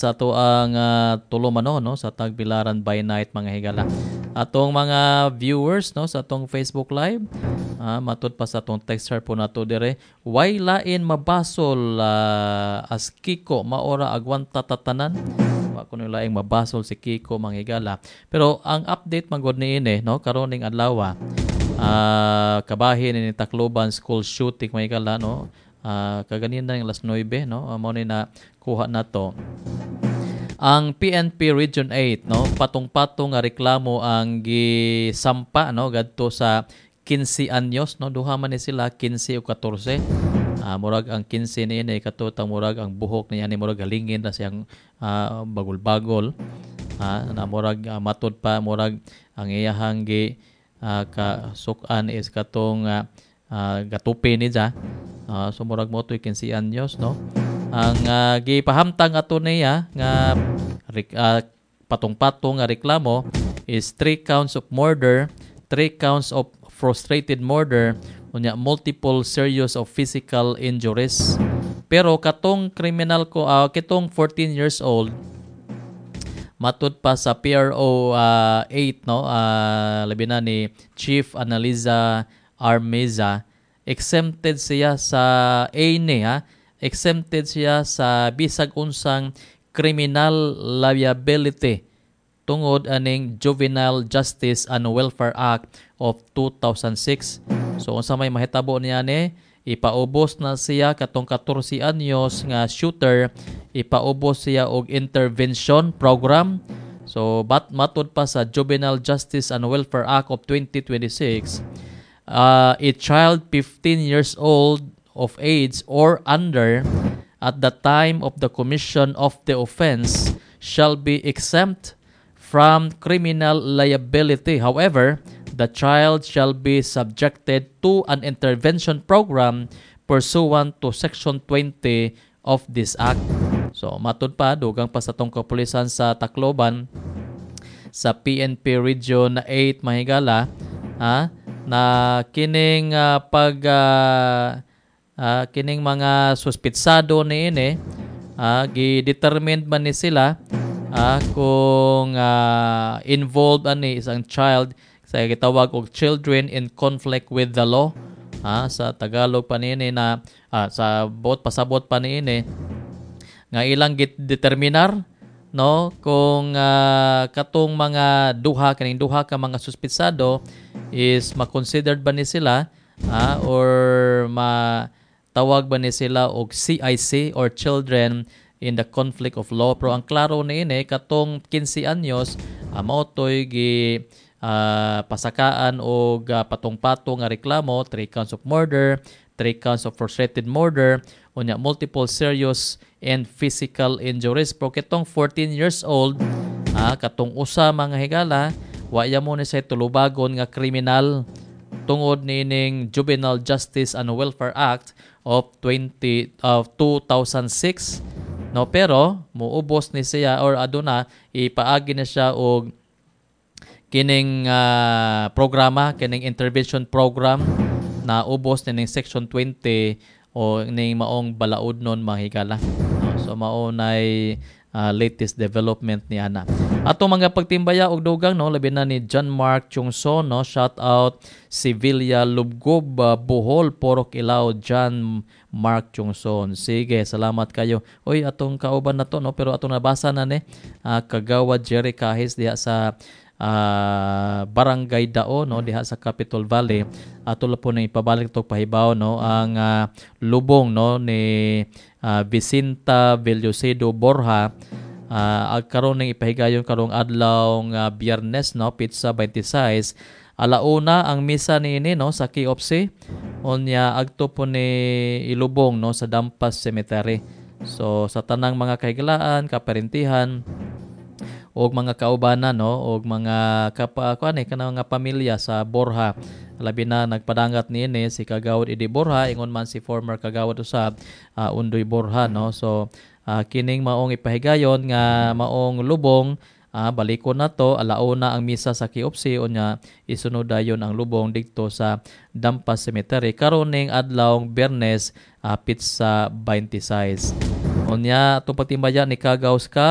sa ato ang tulumano no sa Tagbilaran by Night mga higala. Atong mga viewers no sa atong Facebook Live, matud pa sa atong texter po nato dire, why lain mabasol as Kiko maora agwanta tatanan. Wa kuno laing mabasol si Kiko mga higala. Pero ang update magod niini no karon ning adlaw kabahin ni Tacloban school shooting mga higala no. Kaganin na yung last 9 no mo ni na kuha na to ang PNP Region 8 no patong-patong nga reklamo ang gisampa no gadto sa 15 anyos no duha man ni sila 15 o 14 murag ang 15 ni katutang murag ang buhok niya ni murag galingin na siyang bagol-bagol na murag matud pa murag ang iyahang kasukan is katong gatupi ni ja. So murag mo to'y 15 anyos no. Ang gipahamtang ato niya nga patong-patong nga reklamo is 3 counts of murder, 3 counts of frustrated murder, unya multiple serious of physical injuries. Pero katong criminal ko kitong 14 years old matud pa sa PRO 8 no labi na ni Chief Analiza Armeza, exempted siya sa exempted siya sa bisag unsang criminal liability tungod aning Juvenile Justice and Welfare Act of 2006. So unsa may mahitabo niya ni ipaubos na siya katong 14 anyos nga shooter, ipaubos siya og intervention program. So matud pa sa Juvenile Justice and Welfare Act of 2026, a child 15 years old of age or under at the time of the commission of the offense shall be exempt from criminal liability. However, the child shall be subjected to an intervention program pursuant to Section 20 of this Act. So, matud pa, dugang pa sa tong kapulisan sa Tacloban, sa PNP Region 8 mahigala, na kining kining mga suspitsado niini gi-determined man ni sila kung involved ani isang child sa gitawag og children in conflict with the law sa Tagalog pa niini na sa pasabot pa niini nga ilang determinar no kung katong mga kining duha ka mga suspitsado is ma-considered ba ni sila or matawag ba ni sila og CIC or children in the conflict of law. Pero ang klaro niini katong 15 anyos mao toy pasakaan og patong-patong nga reklamo, 3 counts of murder, 3 counts of frustrated murder, unya multiple serious and physical injuries. Pero kitong 14 years old katong usa mga higala waya mo ni sa tulubagon nga kriminal tungod nining Juvenile Justice and Welfare Act of 2006 no, pero muubos ni siya or aduna ipaagi na siya og kining programa, kining intervention program na ubos nining Section 20 o ning maong balaod nun mahigala no? So maunay latest development ni ana. Ato mga pagtimbaya og dugang no labi na ni John Mark Chungson no, shout out Sevilla Lubgob Bohol Porok Ilaw John Mark Chungson. Sige, salamat kayo. Oy atong kauban na to no pero atong nabasa na ni Kagawad Jerry Kahis diha sa Barangay Dao no diha sa Capitol Valley. Ato po nang ipabalik to pahibaw no ang lubong no ni Vicenta Villocedo Borja karon ning ipahigayon karong adlaw nga Biyernes no Pitsa 26 alauna ang misa niini no sa KOPC unya agto po ni ilubong no sa Dampas Cemetery. So sa tanang mga kahigalaan, kaparentihan og mga kaubanan no og mga kanang mga pamilya sa Borja, labi na nagpadangat niini si Kagawad Idi Borja ingon man si former Kagawad usab Undoy Borja no. So kining maong ipahigayon nga maong lubong balikon na to alauna ang misa sa KOPC unya isunod dayon ang lubong didto sa Dampas Cemetery karon ning adlaw Biyernes Pitsa 26. Unya atong patimbayan ni Kagaws ka